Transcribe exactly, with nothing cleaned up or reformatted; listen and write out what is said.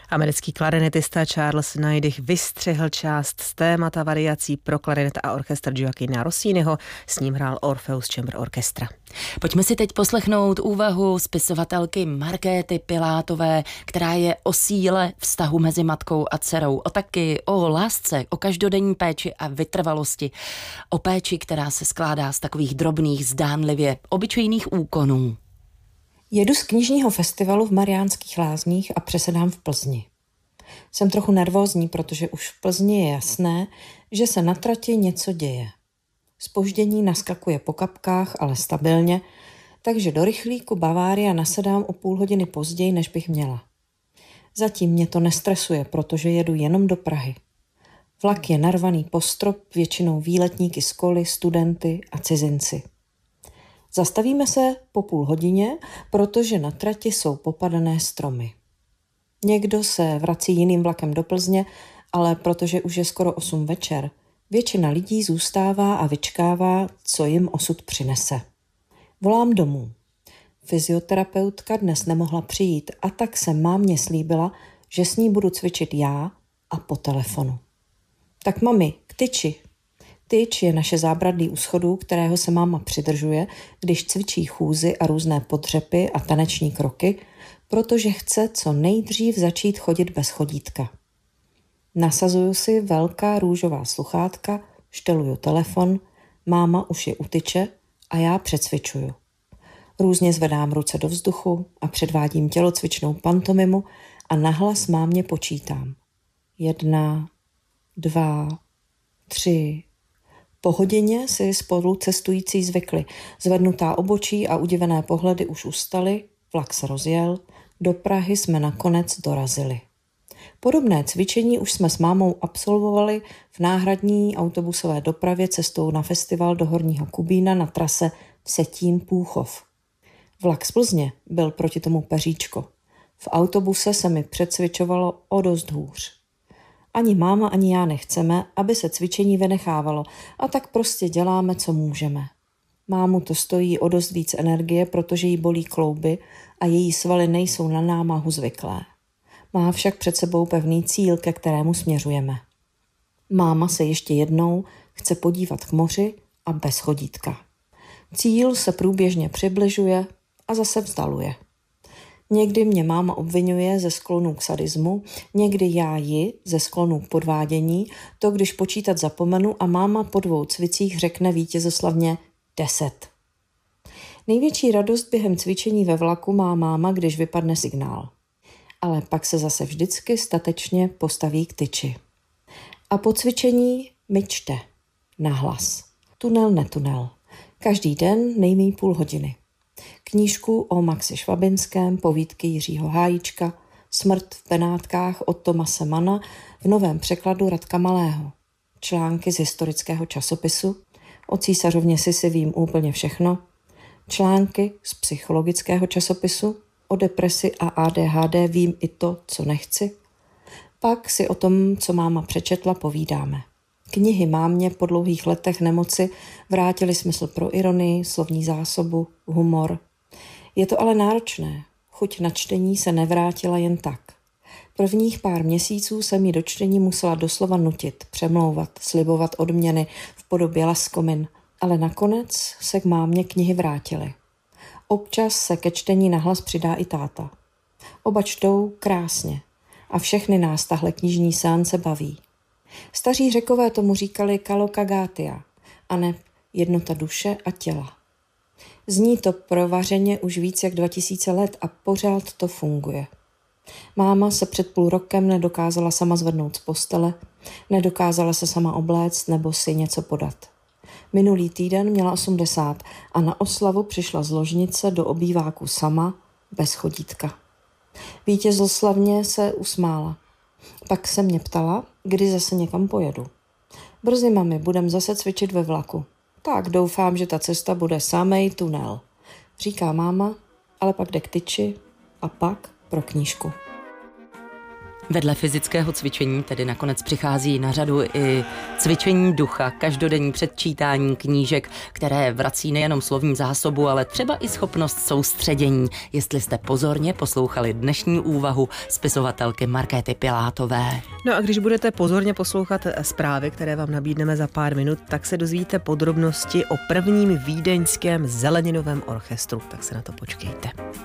Americký klarinetista Charles Neidich vystřihl část z témata variací pro klarinet a orchestr Gioacchina Rossiniho, s ním hrál Orpheus Chamber Orchestra. Pojďme si teď poslechnout úvahu spisovatelky Markéty Pilátové, která je o síle vztahu mezi matkou a dcerou, o taky o lásce, o každodenní péči a vytrvalosti, o péči, která se skládá z takových drobných, zdánlivě obyčejných úkonů. Jedu z knižního festivalu v Mariánských Lázních a přesedám v Plzni. Jsem trochu nervózní, protože už v Plzni je jasné, že se na trati něco děje. Zpoždění naskakuje po kapkách, ale stabilně, takže do rychlíku Bavária nasedám o půl hodiny později, než bych měla. Zatím mě to nestresuje, protože jedu jenom do Prahy. Vlak je narvaný po strop, většinou výletníky z koly, studenty a cizinci. Zastavíme se po půl hodině, protože na trati jsou popadané stromy. Někdo se vrací jiným vlakem do Plzně, ale protože už je skoro osm večer, většina lidí zůstává a vyčkává, co jim osud přinese. Volám domů. Fyzioterapeutka dnes nemohla přijít a tak se mámě slíbila, že s ní budu cvičit já a po telefonu. Tak mami, k tyči. Tyč je naše zábradlí u schodů, kterého se máma přidržuje, když cvičí chůzy a různé podřepy a taneční kroky, protože chce co nejdřív začít chodit bez chodítka. Nasazuju si velká růžová sluchátka, šteluju telefon, máma už je u tyče a já přecvičuju. Různě zvedám ruce do vzduchu a předvádím tělocvičnou pantomimu a nahlas mámě počítám. Jedna, dva, tři. Po hodině si spolu cestující zvykli. Zvednutá obočí a udivené pohledy už ustaly, vlak se rozjel, do Prahy jsme nakonec dorazili. Podobné cvičení už jsme s mámou absolvovali v náhradní autobusové dopravě cestou na festival do Horního Kubína na trase Vsetín-Půchov. Vlak z Plzně byl proti tomu peříčko. V autobuse se mi přecvičovalo o dost hůř. Ani máma, ani já nechceme, aby se cvičení vynechávalo, a tak prostě děláme, co můžeme. Mámu to stojí o dost víc energie, protože jí bolí klouby a její svaly nejsou na námahu zvyklé. Má však před sebou pevný cíl, ke kterému směřujeme. Máma se ještě jednou chce podívat k moři a bez chodítka. Cíl se průběžně přibližuje a zase vzdaluje. Někdy mě máma obvinuje ze sklonu k sadismu, někdy já ji ze sklonu k podvádění, to když počítat zapomenu a máma po dvou cvicích řekne vítězoslavně deset. Největší radost během cvičení ve vlaku má máma, když vypadne signál. Ale pak se zase vždycky statečně postaví k tyči. A po cvičení mi čte. Nahlas. Tunel, netunel. Každý den nejméně půl hodiny. Knížku o Maxi Švabinském, povídky Jiřího Hájíčka, Smrt v Benátkách od Tomase Mana v novém překladu Radka Malého. Články z historického časopisu, o císařovně Sisi vím úplně všechno. Články z psychologického časopisu, o depresi a A D H D vím i to, co nechci. Pak si o tom, co máma přečetla, povídáme. Knihy mámě po dlouhých letech nemoci vrátily smysl pro ironii, slovní zásobu, humor. Je to ale náročné. Chuť na čtení se nevrátila jen tak. Prvních pár měsíců jsem ji do čtení musela doslova nutit, přemlouvat, slibovat odměny v podobě laskomin, ale nakonec se k mámě knihy vrátily. Občas se ke čtení nahlas přidá i táta. Oba čtou krásně a všechny nás tahle knižní seance baví. Staří Řekové tomu říkali kalokagatia, aneb jednota duše a těla. Zní to provařeně už víc jak dva tisíce let a pořád to funguje. Máma se před půl rokem nedokázala sama zvednout z postele, nedokázala se sama obléct nebo si něco podat. Minulý týden měla osmdesát a na oslavu přišla z ložnice do obýváku sama, bez chodítka. Vítězoslavně se usmála. Pak se mě ptala, kdy zase někam pojedu. Brzy, mami, budem zase cvičit ve vlaku. Tak doufám, že ta cesta bude samej tunel, říká máma, ale pak jde k tyči a pak pro knížku. Vedle fyzického cvičení tedy nakonec přichází na řadu i cvičení ducha, každodenní předčítání knížek, které vrací nejenom slovní zásobu, ale třeba i schopnost soustředění, jestli jste pozorně poslouchali dnešní úvahu spisovatelky Markéty Pilátové. No a když budete pozorně poslouchat zprávy, které vám nabídneme za pár minut, tak se dozvíte podrobnosti o prvním vídeňském zeleninovém orchestru, tak se na to počkejte.